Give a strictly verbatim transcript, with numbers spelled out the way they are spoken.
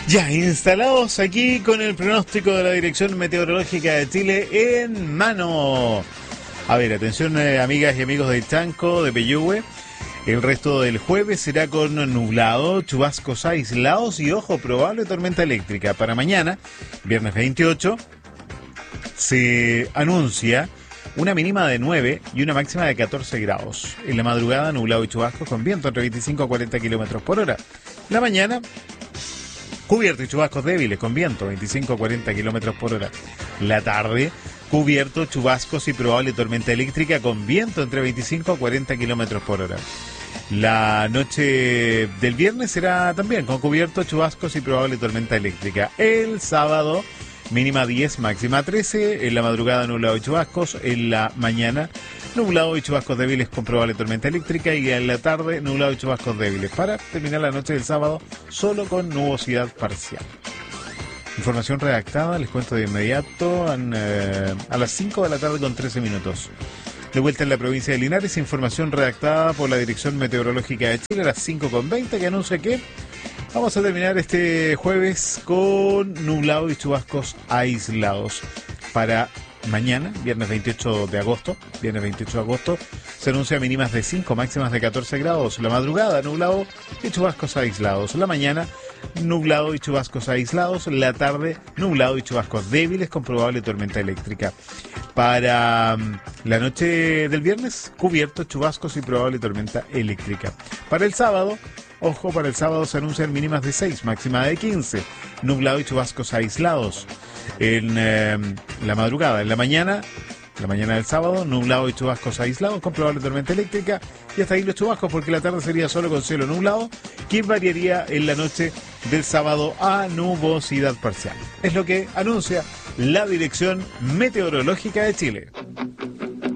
Ya, instalados aquí con el pronóstico de la Dirección Meteorológica de Chile en mano. A ver, atención eh, amigas y amigos de Chanco, de Peyúgue. El resto del jueves será con nublado, chubascos aislados y, ojo, probable tormenta eléctrica. Para mañana, viernes veintiocho, se anuncia una mínima de nueve y una máxima de catorce grados. En la madrugada, nublado y chubascos con viento entre veinticinco a cuarenta kilómetros por hora. La mañana, cubierto y chubascos débiles con viento, veinticinco a cuarenta kilómetros por hora. La tarde, cubierto, chubascos y probable tormenta eléctrica con viento entre veinticinco a cuarenta kilómetros por hora. La noche del viernes será también con cubierto, chubascos y probable tormenta eléctrica. El sábado, mínima diez, máxima trece. En la madrugada, nublado y chubascos. En la mañana, nublado y chubascos débiles con probable tormenta eléctrica. Y en la tarde, nublado y chubascos débiles. Para terminar la noche del sábado, solo con nubosidad parcial. Información redactada, les cuento de inmediato, en, eh, a las cinco de la tarde con trece minutos. De vuelta en la provincia de Linares, información redactada por la Dirección Meteorológica de Chile a las cinco con veinte, que anuncia que vamos a terminar este jueves con nublado y chubascos aislados. Para mañana, viernes veintiocho de agosto, viernes veintiocho de agosto, se anuncia mínimas de cinco, máximas de catorce grados. La madrugada, nublado y chubascos aislados. La mañana, nublado y chubascos aislados. La tarde, nublado y chubascos débiles con probable tormenta eléctrica. Para um, la noche del viernes, cubierto, chubascos y probable tormenta eléctrica. Para el sábado, ojo, para el sábado se anuncian mínimas de seis, máxima de quince. Nublado y chubascos aislados. En eh, la madrugada, en la mañana, la mañana del sábado, nublado y chubascos aislados con probable tormenta eléctrica. Y hasta ahí los chubascos, porque la tarde sería solo con cielo nublado, que variaría en la noche del sábado a nubosidad parcial. Es lo que anuncia la Dirección Meteorológica de Chile.